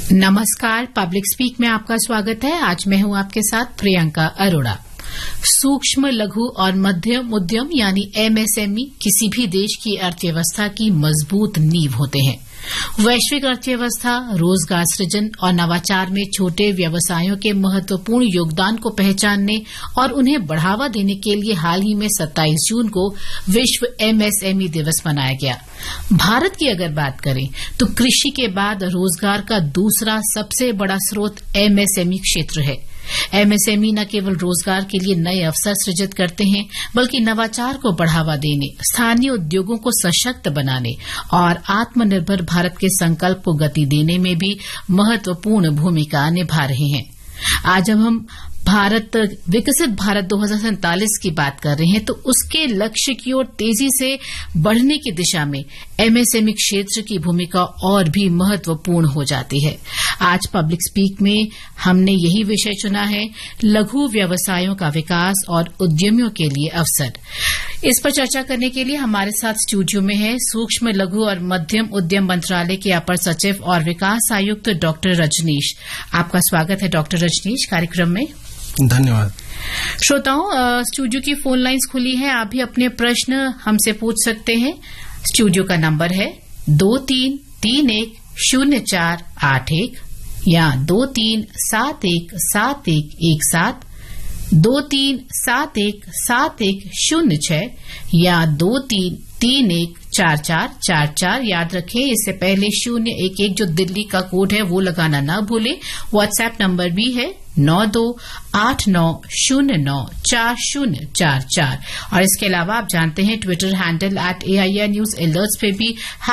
नमस्कार, public speak में आपका स्वागत है। आज मैं हूं आपके साथ प्रियंका अरोड़ा। सूक्ष्म, लघु और मध्यम उद्यम यानी एमएसएमई किसी भी देश की अर्थव्यवस्था की मजबूत नींव होते हैं। वैश्विक अर्थव्यवस्था, रोजगार सृजन और नवाचार में छोटे व्यवसायों के महत्वपूर्ण योगदान को पहचानने और उन्हें बढ़ावा देने के लिए हाल ही में 27 जून को विश्व एमएसएमई दिवस मनाया गया। भारत की अगर बात करें तो कृषि के बाद रोजगार का दूसरा सबसे बड़ा स्रोत एमएसएमई क्षेत्र है। एमएसएमई न केवल रोजगार के लिए नए अवसर सृजित करते हैं, बल्कि नवाचार को बढ़ावा देने, स्थानीय उद्योगों को सशक्त बनाने और आत्मनिर्भर भारत के संकल्प को गति देने में भी महत्वपूर्ण भूमिका निभा रहे हैं। आज जब हम विकसित भारत 2047 की बात कर रहे हैं तो उसके लक्ष्य की ओर तेजी से बढ़ने की दिशा में एमएसएमई क्षेत्र की भूमिका और भी महत्वपूर्ण हो जाती है। आज पब्लिक स्पीक में हमने यही विषय चुना है, लघु व्यवसायों का विकास और उद्यमियों के लिए अवसर। इस पर चर्चा करने के लिए हमारे साथ स्टूडियो में है सूक्ष्म, लघु और मध्यम उद्यम मंत्रालय के अपर सचिव और विकास आयुक्त डॉक्टर रजनीश। आपका स्वागत है डॉक्टर रजनीश कार्यक्रम में। धन्यवाद। श्रोताओं, स्टूडियो की फोन लाइंस खुली है, आप भी अपने प्रश्न हमसे पूछ सकते हैं। स्टूडियो का नंबर है 23310481 या 23717117, 23717106 या 23314444। याद रखें, इससे पहले 011 जो दिल्ली का कोड है वो लगाना ना भूलें। व्हाट्सएप नंबर भी है 9289094044। और इसके अलावा आप जानते हैं Twitter handle @AIR News Alerts पे भी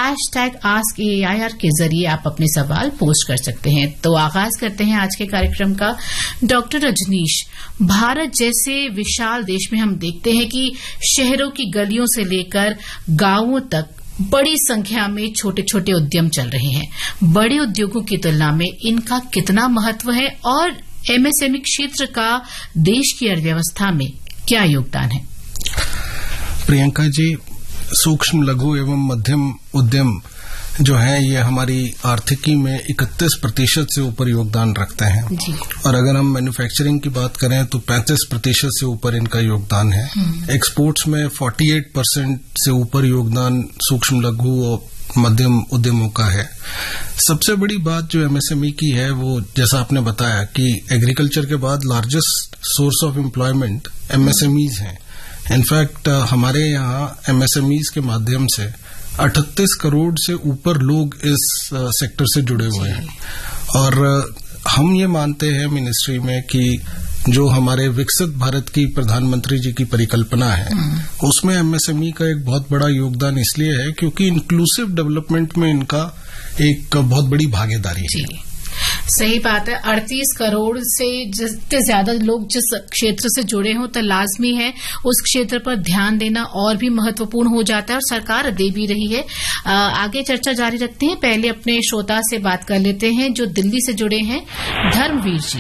#AskAIR के जरिए आप अपने सवाल पोस्ट कर सकते हैं। तो आगाज करते हैं आज के कार्यक्रम का। डॉक्टर रजनीश, भारत जैसे विशाल देश में हम देखते हैं कि शहरों की गलियों से लेकर गांवों तक बड़ी संख्या में छोटे छोटे उद्यम चल रहे हैं। बड़े उद्योगों की तुलना में इनका कितना महत्व है और एमएसएमई क्षेत्र का देश की अर्थव्यवस्था में क्या योगदान है? प्रियंका जी, सूक्ष्म, लघु एवं मध्यम उद्यम जो है ये हमारी आर्थिकी में 31% से ऊपर योगदान रखते हैं जी। और अगर हम मैन्युफैक्चरिंग की बात करें तो 35% से ऊपर इनका योगदान है। एक्सपोर्ट्स में 48% से ऊपर योगदान सूक्ष्म, लघु और मध्यम उद्यमों का है। सबसे बड़ी बात जो एमएसएमई की है वो, जैसा आपने बताया कि एग्रीकल्चर के बाद largest source of employment MSMEs हैं। इनफैक्ट हमारे यहाँ एमएसएमईज के माध्यम से 38 करोड़ से ऊपर लोग इस सेक्टर से जुड़े हुए हैं। और हम ये मानते हैं मिनिस्ट्री में कि जो हमारे विकसित भारत की प्रधानमंत्री जी की परिकल्पना है उसमें एमएसएमई का एक बहुत बड़ा योगदान इसलिए है क्योंकि इंक्लूसिव डेवलपमेंट में इनका एक बहुत बड़ी भागीदारी है। सही बात है। 38 करोड़ से जितने ज्यादा लोग जिस क्षेत्र से जुड़े हों तो लाजमी है उस क्षेत्र पर ध्यान देना और भी महत्वपूर्ण हो जाता है और सरकार दे भी रही है। आगे चर्चा जारी रखते हैं। पहले अपने श्रोता से बात कर लेते हैं जो दिल्ली से जुड़े हैं, धर्मवीर जी।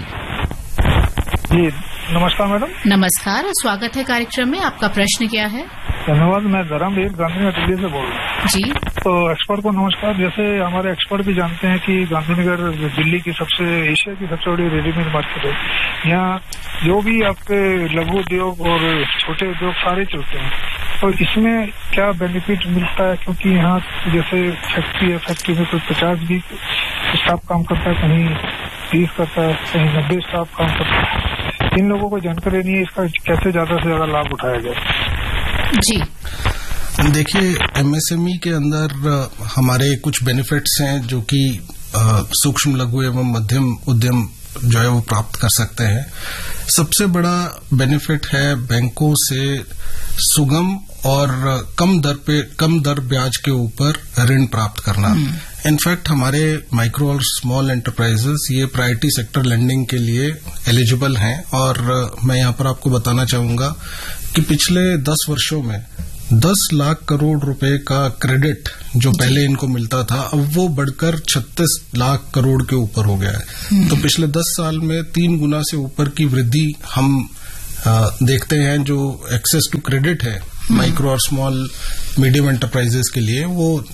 जी नमस्कार मैडम। नमस्कार, स्वागत है कार्यक्रम में। आपका प्रश्न क्या है? धन्यवाद। मैं धर्मवीर गांधीनगर दिल्ली से बोल रहा हूँ जी। तो एक्सपर्ट को नमस्कार। जैसे हमारे एक्सपर्ट भी जानते हैं कि गांधीनगर दिल्ली की एशिया की सबसे बड़ी रेडीमेड मार्केट है। यहाँ जो भी आपके लघु उद्योग और छोटे उद्योग सारे चलते हैं। तो इसमें क्या बेनिफिट मिलता है? क्योंकि यहाँ जैसे फैक्ट्री है, फैक्ट्री में कोई 50 भी स्टाफ काम करता है, कहीं 30 करता है, कहीं 90 स्टाफ काम करता है। इन लोगों को जानकारी नहीं है, इसका कैसे ज्यादा से ज्यादा लाभ उठाया जाए? जी देखिए, एमएसएमई के अंदर हमारे कुछ बेनिफिट्स हैं जो कि सूक्ष्म, लघु एवं मध्यम उद्यम जो है वो प्राप्त कर सकते हैं। सबसे बड़ा बेनिफिट है बैंकों से सुगम और कम दर ब्याज के ऊपर ऋण प्राप्त करना। इनफैक्ट हमारे माइक्रो और स्मॉल एंटरप्राइजेस ये प्रायोरिटी सेक्टर लेंडिंग के लिए एलिजिबल हैं। और मैं यहाँ पर आपको बताना चाहूंगा कि पिछले 10 वर्षों में 10 लाख करोड़ रुपए का क्रेडिट जो पहले इनको मिलता था अब वो बढ़कर 36 लाख करोड़ के ऊपर हो गया है। तो पिछले 10 साल में 3 गुना से ऊपर की वृद्धि हम देखते हैं। जो एक्सेस टू क्रेडिट है माइक्रो और स्मॉल मीडियम एंटरप्राइजेस के लिए वो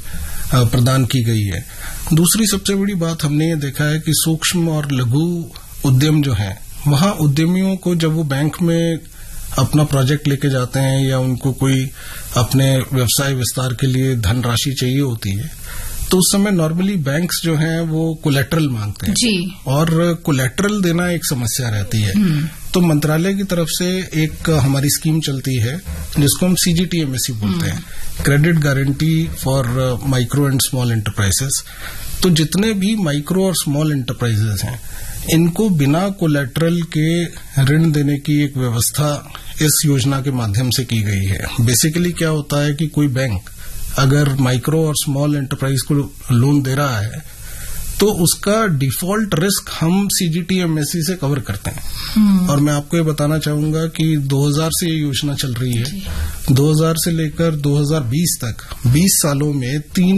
प्रदान की गई है। दूसरी सबसे बड़ी बात हमने ये देखा है कि सूक्ष्म और लघु उद्यम जो है, वहां उद्यमियों को जब वो बैंक में अपना प्रोजेक्ट लेके जाते हैं या उनको कोई अपने व्यवसाय विस्तार के लिए धनराशि चाहिए होती है, तो उस समय नॉर्मली बैंक्स जो हैं वो कोलेटरल मांगते हैं जी। और कोलेटरल देना एक समस्या रहती है। तो मंत्रालय की तरफ से एक हमारी स्कीम चलती है जिसको हम CGTMSE बोलते हैं, credit guarantee for micro and small enterprises. तो जितने भी माइक्रो और स्मॉल एंटरप्राइजेस हैं, इनको बिना कोलेटरल के ऋण देने की एक व्यवस्था इस योजना के माध्यम से की गई है। बेसिकली क्या होता है कि कोई बैंक अगर माइक्रो और स्मॉल एंटरप्राइज को लोन दे रहा है तो उसका डिफॉल्ट रिस्क हम CGTMSE से कवर करते हैं। और मैं आपको ये बताना चाहूंगा कि 2000 से ये योजना चल रही है। 2000 से लेकर 2020 तक 20 सालों में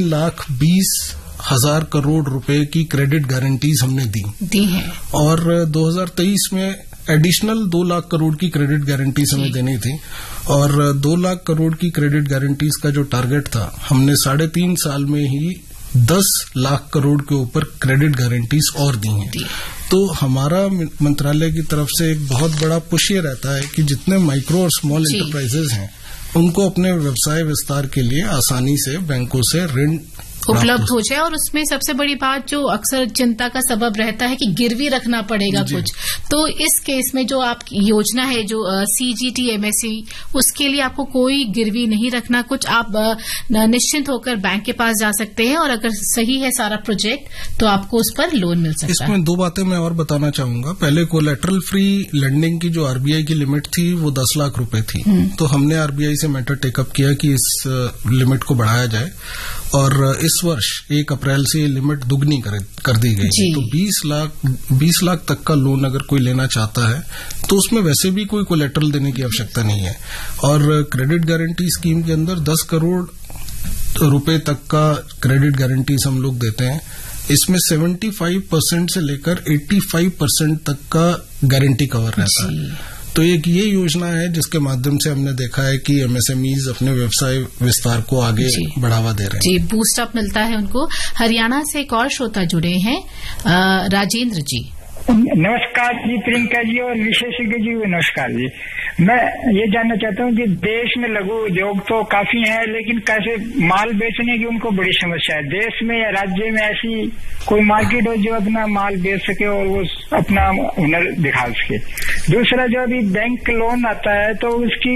3,20,000 करोड़ रुपए की क्रेडिट गारंटीज हमने दी हैं। और 2023 में एडिशनल 2 लाख करोड़ की क्रेडिट गारंटीज हमें देनी थी। और 2 लाख करोड़ की क्रेडिट गारंटीज का जो टारगेट था, हमने 3.5 साल में ही 10 लाख करोड़ के ऊपर क्रेडिट गारंटीज और दी हैं। तो हमारा मंत्रालय की तरफ से एक बहुत बड़ा पुश ये रहता है कि जितने माइक्रो और स्मॉल एंटरप्राइजेज हैं, उनको अपने व्यवसाय विस्तार के लिए आसानी से बैंकों से ऋण उपलब्ध हो जाए। और उसमें सबसे बड़ी बात जो अक्सर चिंता का सबब रहता है कि गिरवी रखना पड़ेगा कुछ, तो इस केस में जो आप योजना है जो CGTMSE, उसके लिए आपको कोई गिरवी नहीं रखना कुछ, आप निश्चिंत होकर बैंक के पास जा सकते हैं और अगर सही है सारा प्रोजेक्ट तो आपको उस पर लोन मिल सकता है। इसमें 2 बातें मैं और बताना चाहूंगा। पहले कोलेटरल फ्री लेंडिंग की जो RBI की लिमिट थी वो 10 लाख रुपए थी। तो हमने RBI से मैटर टेकअप किया कि इस लिमिट को बढ़ाया जाए और इस वर्ष 1 अप्रैल से ये लिमिट दुगनी कर दी गई। तो 20 लाख तक का लोन अगर कोई लेना चाहता है तो उसमें वैसे भी कोई कोलेटरल देने की आवश्यकता नहीं है। और क्रेडिट गारंटी स्कीम के अंदर 10 करोड़ रुपए तक का क्रेडिट गारंटीज हम लोग देते हैं। इसमें 75% से लेकर 85% तक का गारंटी कवर रहता है। तो एक ये योजना है जिसके माध्यम से हमने देखा है कि MSMEs अपने व्यवसाय विस्तार को आगे बढ़ावा दे रहे हैं। जी, बूस्ट अप मिलता है उनको। हरियाणा से एक और श्रोता जुड़े हैं, राजेंद्र जी। नमस्कार जी प्रियंका जी और विशेषज्ञ जी, नमस्कार जी। मैं ये जानना चाहता हूँ कि देश में लघु उद्योग तो काफी है, लेकिन कैसे माल बेचने की उनको बड़ी समस्या है। देश में या राज्य में ऐसी कोई मार्केट हो जो अपना माल बेच सके और वो अपना हुनर दिखा सके। दूसरा, जो अभी बैंक लोन आता है तो उसकी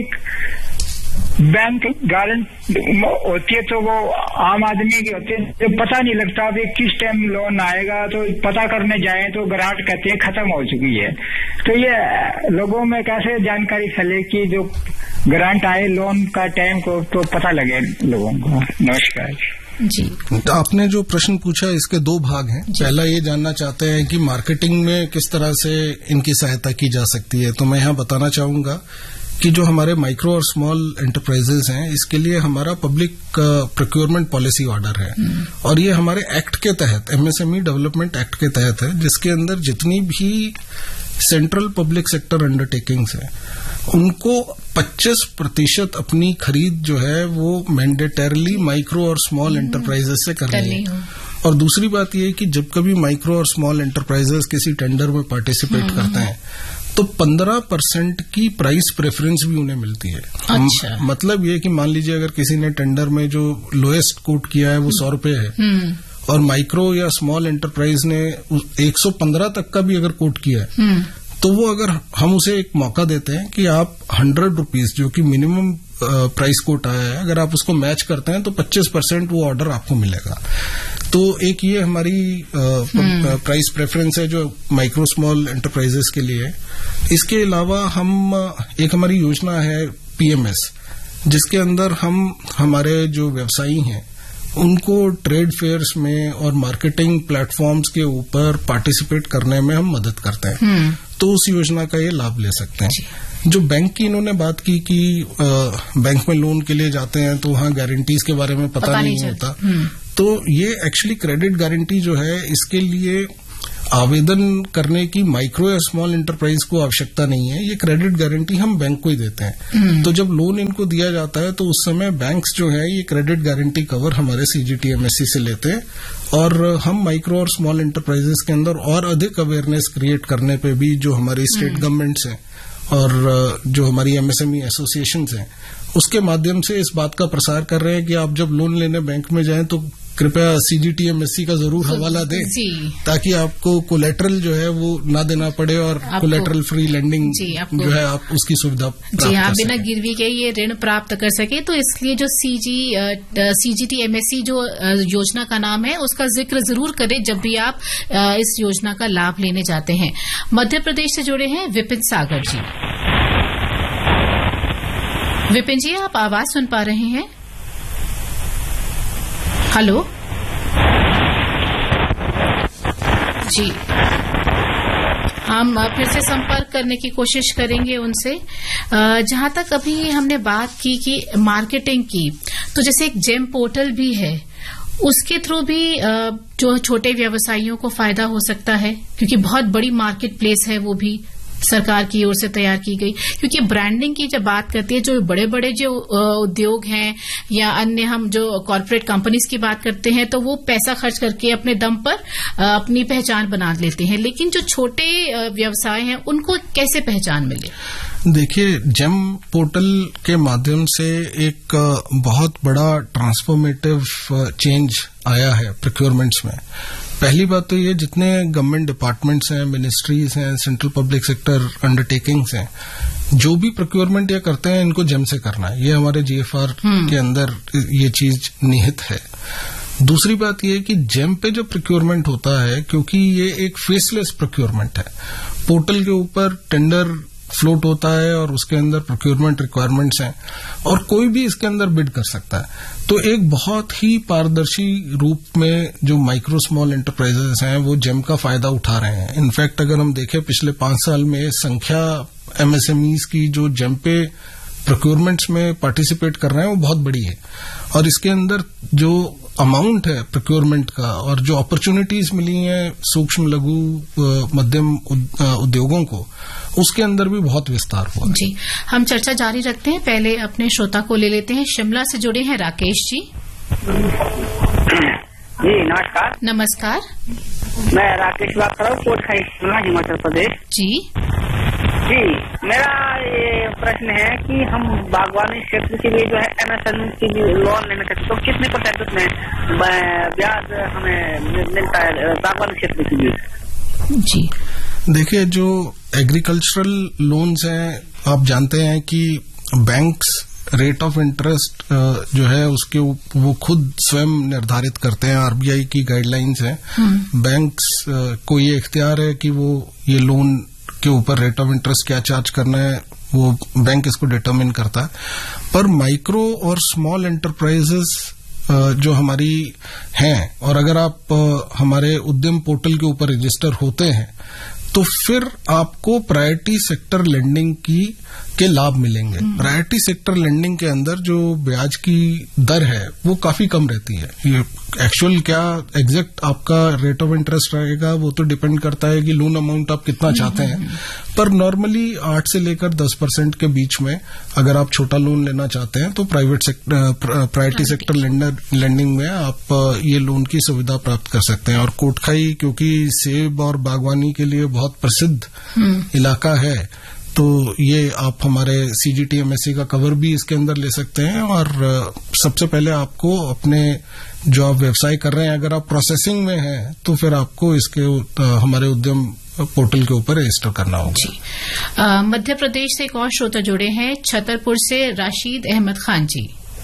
बैंक गारंटी होती है तो वो आम आदमी की होती है, तो पता नहीं लगता अभी किस टाइम लोन आएगा। तो पता करने जाए तो ग्रांट कहते हैं खत्म हो चुकी है। तो ये लोगों में कैसे जानकारी फैले कि जो ग्रांट आए लोन का टाइम को तो पता लगे लोगों को। नमस्कार जी। तो आपने जो प्रश्न पूछा इसके 2 भाग हैं। पहला ये जानना चाहते हैं कि मार्केटिंग में किस तरह से इनकी सहायता की जा सकती है। तो मैं यहाँ बताना चाहूंगा कि जो हमारे माइक्रो और स्मॉल एंटरप्राइजेस हैं, इसके लिए हमारा पब्लिक प्रोक्योरमेंट पॉलिसी ऑर्डर है और ये हमारे एक्ट के तहत, MSME डेवलपमेंट एक्ट के तहत है, जिसके अंदर जितनी भी सेंट्रल पब्लिक सेक्टर अंडरटेकिंग्स हैं उनको 25% अपनी खरीद जो है वो मैंडेटरली माइक्रो और स्मॉल एंटरप्राइजेस से करनी है। और दूसरी बात ये है कि जब कभी माइक्रो और स्मॉल एंटरप्राइजेस किसी टेंडर में पार्टिसिपेट करते हैं तो 15% की प्राइस प्रेफरेंस भी उन्हें मिलती है। अच्छा। मतलब ये कि मान लीजिए अगर किसी ने टेंडर में जो लोएस्ट कोट किया है वो 100 रुपए है और माइक्रो या स्मॉल एंटरप्राइज ने 115 तक का भी अगर कोट किया है तो वो अगर हम उसे एक मौका देते हैं कि आप 100 रुपीज जो कि मिनिमम प्राइस कोट आया है, अगर आप उसको मैच करते हैं तो 25% वो ऑर्डर आपको मिलेगा। तो एक ये हमारी प्राइस प्रेफरेंस है जो माइक्रो स्मॉल एंटरप्राइजेस के लिए। इसके अलावा एक हमारी योजना है PMS, जिसके अंदर हम हमारे जो व्यवसायी हैं उनको ट्रेड फेयर्स में और मार्केटिंग प्लेटफॉर्म्स के ऊपर पार्टिसिपेट करने में हम मदद करते हैं। तो उस योजना का ये लाभ ले सकते हैं। जो बैंक की इन्होंने बात की कि बैंक में लोन के लिए जाते हैं तो वहां गारंटीज के बारे में पता नहीं होता, तो ये एक्चुअली क्रेडिट गारंटी जो है इसके लिए आवेदन करने की माइक्रो या स्मॉल एंटरप्राइज को आवश्यकता नहीं है, ये क्रेडिट गारंटी हम बैंक को ही देते हैं। तो जब लोन इनको दिया जाता है तो उस समय बैंक्स जो है ये क्रेडिट गारंटी कवर हमारे CGTMSE से लेते हैं, और हम माइक्रो और स्मॉल एंटरप्राइजेस के अंदर और अधिक अवेयरनेस क्रिएट करने पे भी जो हमारी स्टेट गवर्नमेंट्स हैं और जो हमारी MSME एसोसिएशंस हैं उसके माध्यम से इस बात का प्रसार कर रहे हैं कि आप जब लोन लेने बैंक में जाएं तो कृपया CGTMSE का जरूर हवाला दें, ताकि आपको कोलेटरल जो है वो ना देना पड़े और कोलेटरल फ्री लेंडिंग जो है आप उसकी सुविधा जी आप बिना गिरवी के ये ऋण प्राप्त कर सके। तो इसलिए जो CGTMSE जो योजना का नाम है उसका जिक्र जरूर करें जब भी आप इस योजना का लाभ लेने जाते हैं। मध्य प्रदेश से जुड़े हैं विपिन सागर जी। विपिन जी आप आवाज सुन पा रहे हैं? हेलो जी, हम फिर से संपर्क करने की कोशिश करेंगे उनसे। जहां तक अभी हमने बात की कि मार्केटिंग की, तो जैसे एक जेम पोर्टल भी है, उसके थ्रू भी जो छोटे व्यवसायियों को फायदा हो सकता है, क्योंकि बहुत बड़ी मार्केट प्लेस है वो भी सरकार की ओर से तैयार की गई। क्योंकि ब्रांडिंग की जब बात करती है, जो बड़े बड़े जो उद्योग हैं या अन्य हम जो कॉर्पोरेट कंपनीज की बात करते हैं, तो वो पैसा खर्च करके अपने दम पर अपनी पहचान बना लेते हैं, लेकिन जो छोटे व्यवसाय हैं उनको कैसे पहचान मिले? देखिए, जेम पोर्टल के माध्यम से एक बहुत बड़ा ट्रांसफॉर्मेटिव चेंज आया है प्रोक्योरमेंट्स में। पहली बात तो ये, जितने गवर्नमेंट डिपार्टमेंट्स हैं, मिनिस्ट्रीज हैं, सेंट्रल पब्लिक सेक्टर अंडरटेकिंग्स हैं, जो भी प्रोक्योरमेंट ये करते हैं इनको जेम से करना है। ये हमारे GFR के अंदर ये चीज निहित है। दूसरी बात ये कि जेम पे जो प्रोक्योरमेंट होता है, क्योंकि ये एक फेसलेस प्रोक्योरमेंट है, पोर्टल के ऊपर टेंडर फ्लोट होता है और उसके अंदर प्रोक्योरमेंट रिक्वायरमेंट्स हैं और कोई भी इसके अंदर बिड कर सकता है। तो एक बहुत ही पारदर्शी रूप में जो माइक्रो स्मॉल एंटरप्राइजेस हैं वो जेम का फायदा उठा रहे हैं। इनफैक्ट अगर हम देखें पिछले 5 साल में संख्या MSMEs की जो जेम पे प्रोक्योरमेंट्स में पार्टिसिपेट कर रहे हैं वो बहुत बड़ी है, और इसके अंदर जो अमाउंट है प्रोक्योरमेंट का और जो अपॉर्चुनिटीज मिली हैं सूक्ष्म लघु मध्यम उद्योगों को, उसके अंदर भी बहुत विस्तार हुआ जी। हम चर्चा जारी रखते हैं, पहले अपने श्रोता को ले लेते हैं। शिमला से जुड़े हैं राकेश जी। जी नमस्कार। नमस्कार, मैं राकेश बात कर रहा हूँ, कोटखाई शिमला, हिमाचल प्रदेश जी। मेरा ये प्रश्न है कि हम बागवानी क्षेत्र के लिए जो है MSME के लिए लोन लेना चाहते, तो कितने % में ब्याज हमें मिलता है बागवानी क्षेत्र के लिए? जी देखिए, जो एग्रीकल्चरल लोन्स हैं, आप जानते हैं कि बैंक्स रेट ऑफ इंटरेस्ट जो है उसके वो खुद स्वयं निर्धारित करते हैं। RBI की गाइडलाइंस है, बैंक्स को ये इख्तियार है कि वो ये लोन के ऊपर रेट ऑफ इंटरेस्ट क्या चार्ज करना है, वो बैंक इसको डिटरमिन करता है। पर माइक्रो और स्मॉल एंटरप्राइजेस जो हमारी हैं, और अगर आप हमारे उद्यम पोर्टल के ऊपर रजिस्टर होते हैं तो फिर आपको प्रायोरिटी सेक्टर लेंडिंग के लाभ मिलेंगे। प्रायोरिटी सेक्टर लेंडिंग के अंदर जो ब्याज की दर है वो काफी कम रहती है। ये एक्चुअल क्या एग्जैक्ट आपका रेट ऑफ इंटरेस्ट रहेगा वो तो डिपेंड करता है कि लोन अमाउंट आप कितना चाहते हैं, पर नॉर्मली 8 से लेकर 10% के बीच में अगर आप छोटा लोन लेना चाहते हैं तो प्रायोरिटी सेक्टर लेंडिंग में आप ये लोन की सुविधा प्राप्त कर सकते हैं। और कोटखाई क्योंकि सेब और बागवानी के लिए बहुत प्रसिद्ध इलाका है, तो ये आप हमारे CGTMSE का कवर भी इसके अंदर ले सकते हैं। और सबसे पहले आपको अपने जो आप व्यवसाय कर रहे हैं, अगर आप प्रोसेसिंग में हैं तो फिर आपको इसके हमारे उद्यम पोर्टल के ऊपर रजिस्टर करना होगा जी। मध्य प्रदेश से एक और श्रोता जुड़े हैं, छतरपुर से राशिद अहमद खान जी।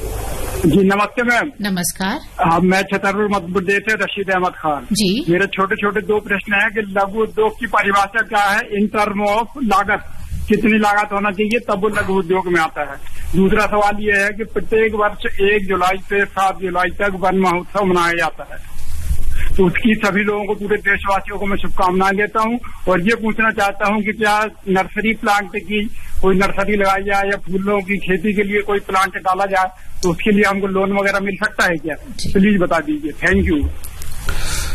जी नमस्ते मैम। नमस्कार। मैं छतरपुर मध्य प्रदेश से रशीद अहमद खान जी। मेरे छोटे छोटे 2 प्रश्न हैं कि लघु उद्योग की परिभाषा क्या है इन टर्म ऑफ लागत, कितनी लागत होना चाहिए तब वो लघु उद्योग में आता है। दूसरा सवाल ये है कि प्रत्येक वर्ष 1 जुलाई से 7 जुलाई तक वन महोत्सव मनाया जाता है, तो उसकी सभी लोगों को, पूरे देशवासियों को मैं शुभकामनाएं देता हूं। और ये पूछना चाहता हूं कि क्या नर्सरी प्लांट की कोई नर्सरी लगाई जाए या फूलों की खेती के लिए कोई प्लांट डाला जाए, तो उसके लिए हमको लोन वगैरह मिल सकता है क्या? प्लीज बता दीजिए। Thank you.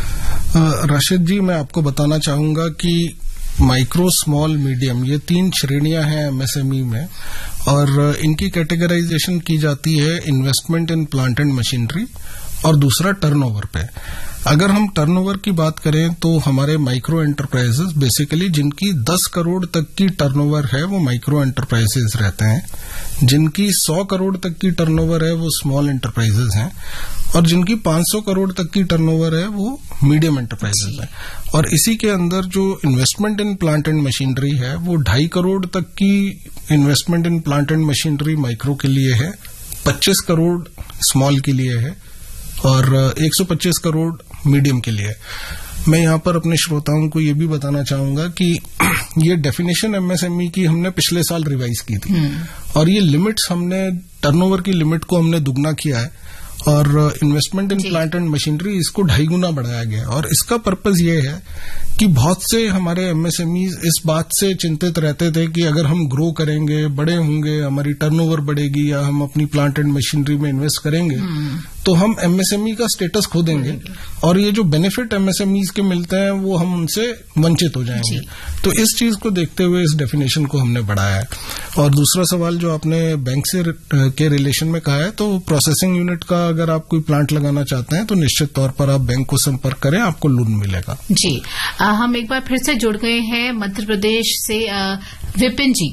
राशिद जी, मैं आपको बताना चाहूंगा कि माइक्रो, स्मॉल, मीडियम, ये 3 श्रेणियां हैं एमएसएमई में, और इनकी कैटेगराइजेशन की जाती है investment in plant and machinery और दूसरा टर्नओवर पे। अगर हम टर्नओवर की बात करें तो हमारे माइक्रो एंटरप्राइजेस बेसिकली जिनकी 10 करोड़ तक की टर्नओवर है वो माइक्रो एंटरप्राइजेस रहते हैं, जिनकी 100 करोड़ तक की टर्नओवर है वो स्मॉल एंटरप्राइजेस हैं, और जिनकी 500 करोड़ तक की टर्नओवर है वो मीडियम एंटरप्राइजेस है। और इसी के अंदर जो investment in plant and machinery है वो 2.5 करोड़ तक की investment in plant and machinery micro के लिए है, 25 करोड़ स्मॉल के लिए है और 125 करोड़ मीडियम के लिए। मैं यहां पर अपने श्रोताओं को ये भी बताना चाहूंगा कि ये डेफिनेशन एमएसएमई की हमने पिछले साल रिवाइज की थी, और ये लिमिट्स हमने टर्नओवर की लिमिट को हमने दुगना किया है, और investment in plant and machinery इसको 2.5 गुना बढ़ाया गया। और इसका पर्पज ये है कि बहुत से हमारे एमएसएमईज इस बात से चिंतित रहते थे कि अगर हम ग्रो करेंगे, बड़े होंगे, हमारी टर्नओवर बढ़ेगी या हम अपनी प्लांट एंड मशीनरी में इन्वेस्ट करेंगे तो हम एमएसएमई का स्टेटस खो देंगे, और ये जो बेनिफिट एमएसएमईज के मिलते हैं वो हम उनसे वंचित हो जाएंगे। तो इस चीज को देखते हुए इस डेफिनेशन को हमने बढ़ाया है। और दूसरा सवाल जो आपने बैंक से के रिलेशन में कहा है, तो प्रोसेसिंग यूनिट का अगर आप कोई प्लांट लगाना चाहते हैं तो निश्चित तौर पर आप बैंक को संपर्क करें, आपको लोन मिलेगा। जी, हम एक बार फिर से जुड़ गए हैं मध्य प्रदेश से विपिन जी।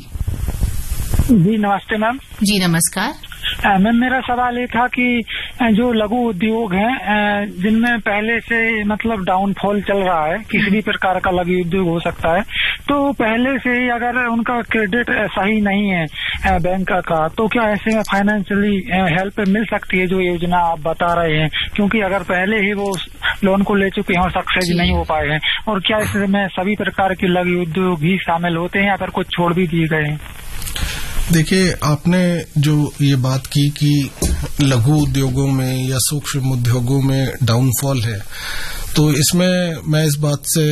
जी नमस्ते मैम। जी नमस्कार मैम, मेरा सवाल ये था कि जो लघु उद्योग हैं जिनमें पहले से मतलब डाउनफॉल चल रहा है, किसी भी प्रकार का लघु उद्योग हो सकता है, तो पहले से ही अगर उनका क्रेडिट सही नहीं है बैंक का, तो क्या ऐसे में फाइनेंशियली हेल्प मिल सकती है जो योजना आप बता रहे हैं? क्योंकि अगर पहले ही वो लोन को ले चुके हैं और सक्सेस नहीं हो पाए हैं, और क्या इसमें सभी प्रकार के लघु उद्योग भी शामिल होते हैं या फिर कुछ छोड़ भी दिए गए हैं? देखिए, आपने जो ये बात की कि लघु उद्योगों में या सूक्ष्म उद्योगों में डाउनफॉल है, तो इसमें मैं इस बात से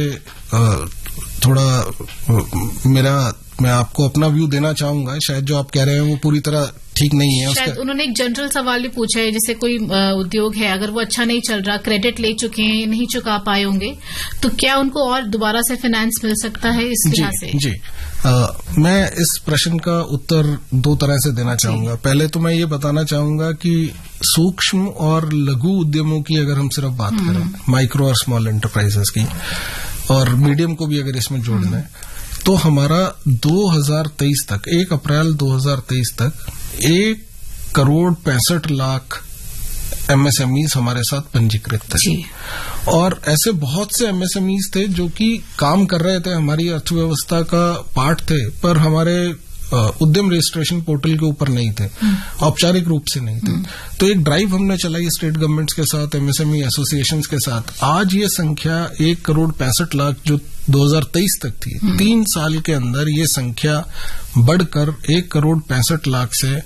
थोड़ा मैं आपको अपना व्यू देना चाहूंगा। शायद जो आप कह रहे हैं वो पूरी तरह ठीक नहीं है। शायद उन्होंने एक जनरल सवाल भी पूछा है, जैसे कोई उद्योग है, अगर वो अच्छा नहीं चल रहा, क्रेडिट ले चुके हैं, नहीं चुका पाए होंगे, तो क्या उनको और दोबारा से फाइनेंस मिल सकता है इस लिहाज से? जी, मैं इस प्रश्न का उत्तर 2 तरह से देना चाहूंगा। पहले तो मैं ये बताना चाहूंगा कि सूक्ष्म और लघु उद्यमों की अगर हम सिर्फ बात करें, माइक्रो और स्मॉल एंटरप्राइजेस की, और मीडियम को भी अगर इसमें जोड़ लें, तो हमारा 2023 तक, 1 अप्रैल 2023 तक 1,65,00,000 एमएसएमईज हमारे साथ पंजीकृत थे। और ऐसे बहुत से एमएसएमईज थे जो कि काम कर रहे थे, हमारी अर्थव्यवस्था का पार्ट थे, पर हमारे उद्यम रजिस्ट्रेशन पोर्टल के ऊपर नहीं थे, औपचारिक रूप से नहीं थे। तो एक ड्राइव हमने चलाई स्टेट गवर्नमेंट्स के साथ, एमएसएमई एसोसिएशंस के साथ। आज ये संख्या 1,65,00,000 जो 2023 तक थी, 3 साल के अंदर ये संख्या बढ़कर 1,65,00,000 से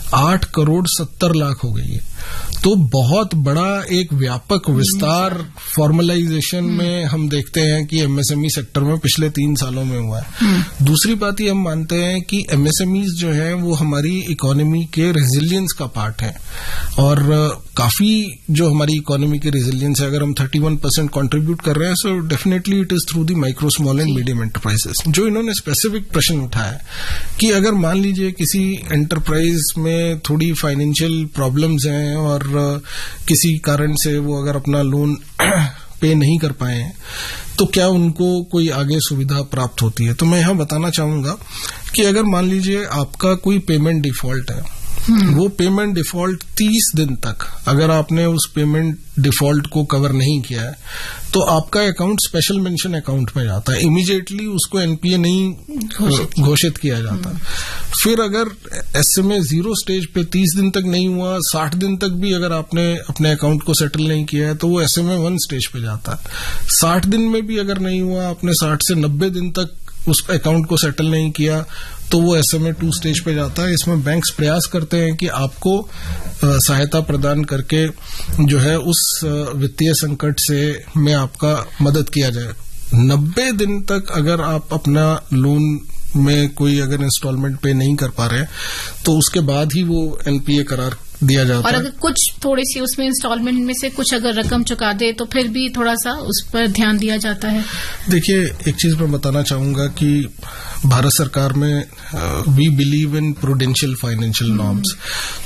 8,70,00,000 हो गई है। तो बहुत बड़ा एक व्यापक विस्तार फॉर्मलाइजेशन में हम देखते हैं कि एमएसएमई सेक्टर में पिछले 3 सालों में हुआ है। दूसरी बात ये हम मानते हैं कि एमएसएमईज जो है वो हमारी इकोनॉमी के रेजिलियंस का पार्ट है, और काफी जो हमारी इकोनॉमी के रेजिलियंस है, अगर हम 31% कंट्रीब्यूट कर रहे हैं, so definitely it is through the micro, small and medium enterprises. जो इन्होंने स्पेसिफिक प्रश्न उठाया कि अगर मान लीजिए किसी एंटरप्राइज में थोड़ी फाइनेंशियल प्रॉब्लम्स हैं और किसी कारण से वो अगर अपना लोन पे नहीं कर पाए हैं, तो क्या उनको कोई आगे सुविधा प्राप्त होती है? तो मैं यहां बताना चाहूंगा कि अगर मान लीजिए आपका कोई पेमेंट डिफॉल्ट है, वो पेमेंट डिफॉल्ट 30 दिन तक अगर आपने उस पेमेंट डिफॉल्ट को कवर नहीं किया है, तो आपका अकाउंट स्पेशल मेंशन अकाउंट में जाता है, इमीडिएटली उसको एनपीए नहीं घोषित किया जाता। फिर अगर एसएमए 0 स्टेज पे 30 दिन तक नहीं हुआ, 60 दिन तक भी अगर आपने अपने अकाउंट को सेटल नहीं किया है, तो वो एसएमए 1 स्टेज पे जाता है। 60 दिन में भी अगर नहीं हुआ, आपने 60 से 90 दिन तक उस अकाउंट को सेटल नहीं किया, तो वो एसएमए 2 स्टेज पे जाता है। इसमें बैंक्स प्रयास करते हैं कि आपको सहायता प्रदान करके जो है उस वित्तीय संकट से में आपका मदद किया जाए। 90 दिन तक अगर आप अपना लोन में कोई अगर इंस्टॉलमेंट पे नहीं कर पा रहे, तो उसके बाद ही वो एनपीए करार दिया जाता है। और अगर कुछ थोड़ी सी उसमें इंस्टॉलमेंट में से कुछ अगर रकम चुका दे तो फिर भी थोड़ा सा उस पर ध्यान दिया जाता है। देखिए, एक चीज मैं बताना चाहूंगा कि भारत सरकार में we believe in prudential financial norms.